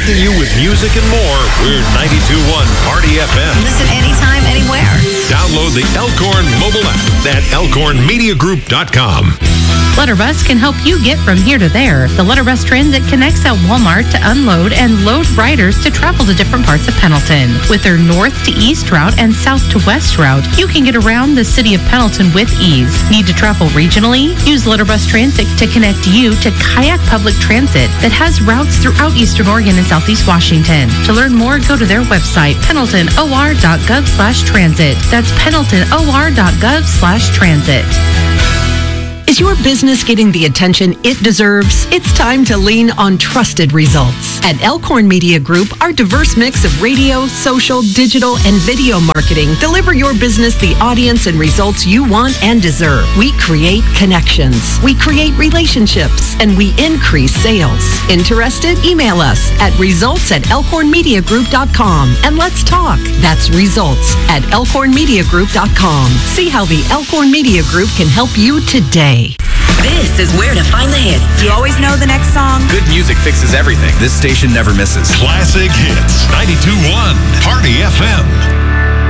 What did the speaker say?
Connecting you with music and more. We're 92.1 Party FM. Listen anytime, anywhere. Download the Elkhorn mobile app at elkhornmediagroup.com. Letterbus can help you get from here to there. The Letterbus Transit connects at Walmart to unload and load riders to travel to different parts of Pendleton. With their north to east route and south to west route, you can get around the city of Pendleton with ease. Need to travel regionally? Use Letterbus Transit to connect you to Kayak Public Transit that has routes throughout Eastern Oregon and Southeast Washington. To learn more, go to their website, pendletonor.gov/transit. That's pendletonor.gov/transit. Is your business getting the attention it deserves? It's time to lean on trusted results. At Elkhorn Media Group, our diverse mix of radio, social, digital, and video marketing deliver your business the audience and results you want and deserve. We create connections, we create relationships, and we increase sales. Interested? Email us at results@elkhornmediagroup.com and let's talk. That's results@elkhornmediagroup.com. See how the Elkhorn Media Group can help you today. This is where to find the hits. Do you always know the next song? Good music fixes everything. This station never misses. Classic hits. 92.1 Party FM.